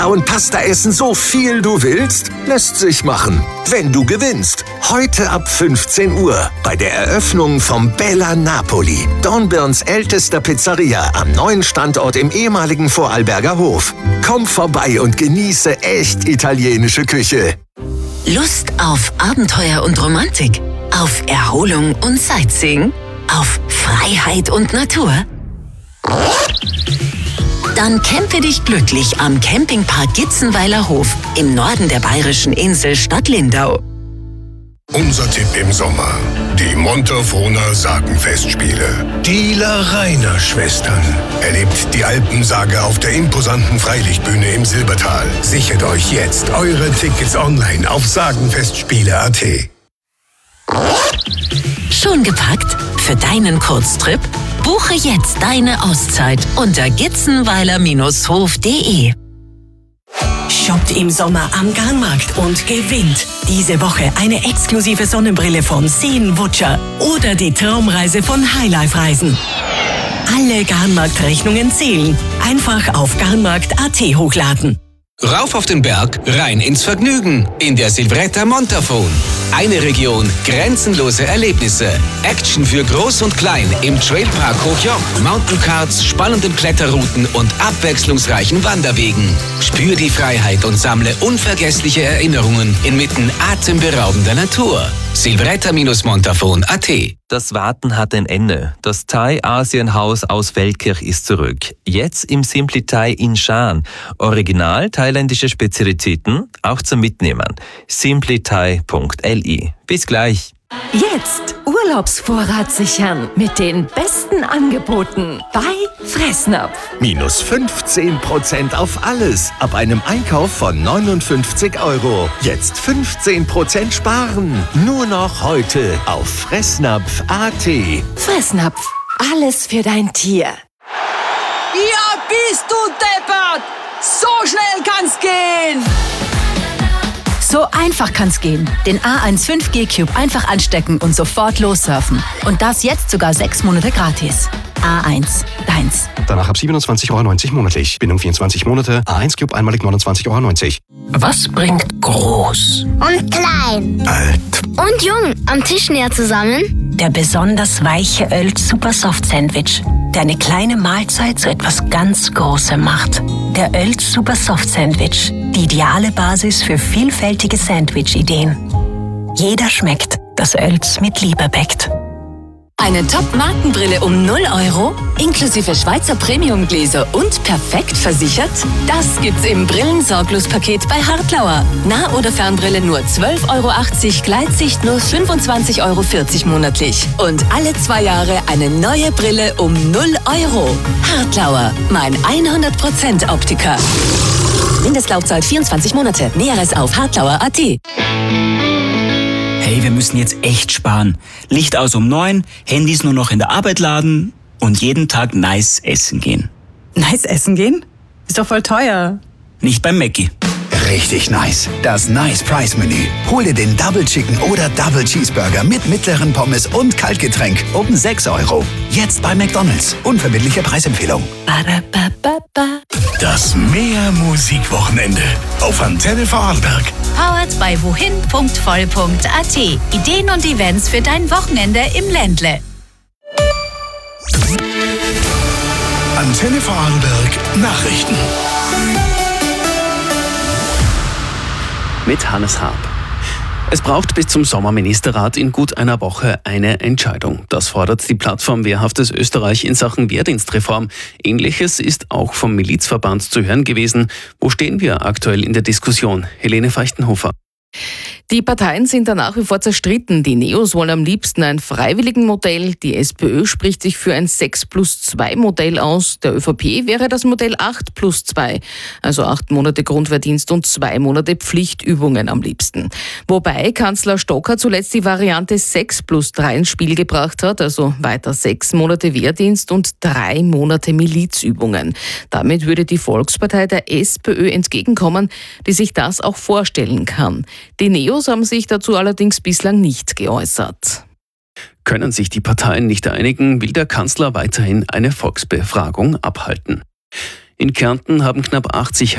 Pizza und Pasta essen, so viel du willst? Lässt sich machen, wenn du gewinnst. Heute ab 15 Uhr bei der Eröffnung vom Bella Napoli, Dornbirns ältester Pizzeria am neuen Standort im ehemaligen Vorarlberger Hof. Komm vorbei und genieße echt italienische Küche. Lust auf Abenteuer und Romantik? Auf Erholung und Sightseeing? Auf Freiheit und Natur? Dann campe dich glücklich am Campingpark Gitzenweiler Hof im Norden der bayerischen Insel Stadt Lindau. Unser Tipp im Sommer: die Montafona Sagenfestspiele. Die Larrainer Schwestern. Erlebt die Alpensage auf der imposanten Freilichtbühne im Silbertal. Sichert euch jetzt eure Tickets online auf sagenfestspiele.at. Schon gepackt? Für deinen Kurztrip? Buche jetzt deine Auszeit unter gitzenweiler-hof.de. Shoppt im Sommer am Garnmarkt und gewinnt diese Woche eine exklusive Sonnenbrille von Seen-Wutscher oder die Traumreise von Highlife Reisen. Alle Garnmarkt-Rechnungen zählen. Einfach auf garnmarkt.at hochladen. Rauf auf den Berg, rein ins Vergnügen in der Silvretta Montafon. Eine Region, grenzenlose Erlebnisse. Action für Groß und Klein im Trailpark Hochjoch. Mountaincards, spannenden Kletterrouten und abwechslungsreichen Wanderwegen. Spür die Freiheit und sammle unvergessliche Erinnerungen inmitten atemberaubender Natur. Silvretta-Montafon.at. Das Warten hat ein Ende. Das Thai-Asien-Haus aus Feldkirch ist zurück. Jetzt im Simply Thai in Schaan. Original thailändische Spezialitäten, auch zum Mitnehmen. simplythai.li. Bis gleich. Jetzt Urlaubsvorrat sichern mit den besten Angeboten bei Fressnapf. Minus 15% auf alles ab einem Einkauf von 59 €. Jetzt 15% sparen. Nur noch heute auf Fressnapf.at. Fressnapf, alles für dein Tier. Ja, bist du deppert! So schnell kann's gehen! So einfach kann's gehen. Den A1 5G Cube einfach anstecken und sofort lossurfen. Und das jetzt sogar 6 Monate gratis. A1, deins. Danach ab 27,90 € monatlich. Bindung 24 Monate. A1 Cube einmalig 29,90 €. Was bringt groß und klein, alt und jung am Tisch näher zusammen? Der besonders weiche Oelz Super Soft Sandwich, der eine kleine Mahlzeit zu etwas ganz Großem macht. Der Oelz Super Soft Sandwich, die ideale Basis für vielfältige Sandwich-Ideen. Jeder schmeckt, das Oelz mit Liebe bäckt. Eine Top-Markenbrille um 0 €, inklusive Schweizer Premium-Gläser und perfekt versichert? Das gibt's im Brillensorglos-Paket bei Hartlauer. Nah- oder Fernbrille nur 12,80 €, Gleitsicht nur 25,40 € monatlich. Und alle 2 Jahre eine neue Brille um 0 €. Hartlauer, mein 100% Optiker. Mindestlaufzeit 24 Monate. Näheres auf hartlauer.at. Hey, wir müssen jetzt echt sparen. Licht aus um 9, Handys nur noch in der Arbeit laden und jeden Tag nice essen gehen. Nice essen gehen? Ist doch voll teuer. Nicht beim Mackie. Richtig nice. Das Nice Price Menü. Hol dir den Double Chicken oder Double Cheeseburger mit mittleren Pommes und Kaltgetränk um 6 €. Jetzt bei McDonald's. Unverbindliche Preisempfehlung. Das Mehr-Musik-Wochenende auf Antenne Vorarlberg. Powered by wohin.voll.at. Ideen und Events für dein Wochenende im Ländle. Antenne Vorarlberg Nachrichten. Mit Hannes Haab. Es braucht bis zum Sommerministerrat in gut einer Woche eine Entscheidung. Das fordert die Plattform Wehrhaftes Österreich in Sachen Wehrdienstreform. Ähnliches ist auch vom Milizverband zu hören gewesen. Wo stehen wir aktuell in der Diskussion? Helene Feichtenhofer. Die Parteien sind da nach wie vor zerstritten. Die Neos wollen am liebsten ein freiwilligen Modell. Die SPÖ spricht sich für ein 6+2 Modell aus. Der ÖVP wäre das Modell 8+2. Also 8 Monate Grundwehrdienst und 2 Monate Pflichtübungen am liebsten. Wobei Kanzler Stocker zuletzt die Variante 6+3 ins Spiel gebracht hat. Also weiter 6 Monate Wehrdienst und 3 Monate Milizübungen. Damit würde die Volkspartei der SPÖ entgegenkommen, die sich das auch vorstellen kann. Die Neos haben sich dazu allerdings bislang nicht geäußert. Können sich die Parteien nicht einigen, will der Kanzler weiterhin eine Volksbefragung abhalten. In Kärnten haben knapp 80